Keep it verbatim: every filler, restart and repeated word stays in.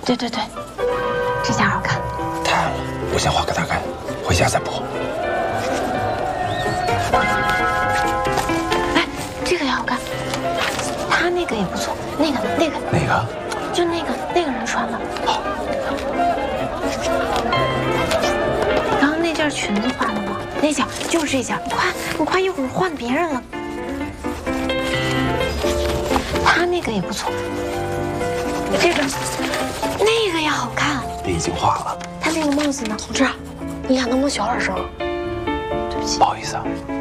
对对对，这件好看。 太暗了，我先画个大概，回家再补。 哎，这个也好看，他那个也不错，那个那个哪个？ 就那个那个人穿的。 好。 然后那件裙子换了吗？那件就是这件，你快你快，一会儿换别人了。他那个也不错，这个那个也好看。 你已经画了。 他那个帽子呢？ 同志，你俩能不能小点声？ 对不起， 不好意思啊。